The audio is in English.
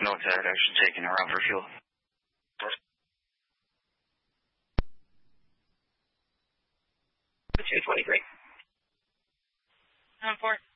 North Side, actually taking her out for fuel. 223. 4.